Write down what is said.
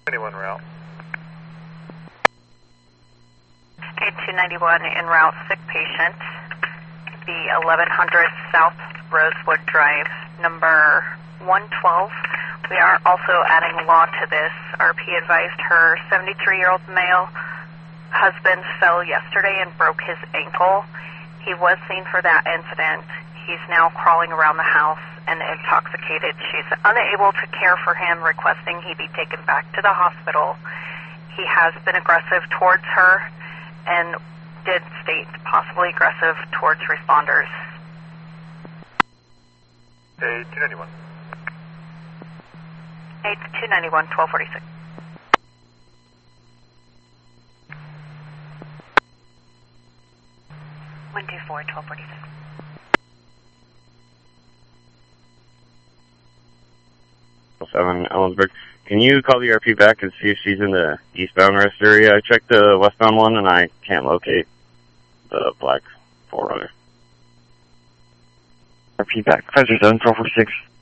21 route. 8291 en route, sick patient. The 1100 South Rosewood Drive, number 112. We are also adding law to this. RP advised her 73-year-old male husband fell yesterday and broke his ankle. He was seen for that incident. He's now crawling around the house and intoxicated. She's unable to care for him, requesting he be taken back to the hospital. He has been aggressive towards her and did state possibly aggressive towards responders. 8291. 8291, 1246. One, 2, 4, 1246. Ellensburg. Can you call the RP back and see if she's in the eastbound rest area? I checked the westbound one and I can't locate the black 4Runner. RP back, Kaiser 7, 1246.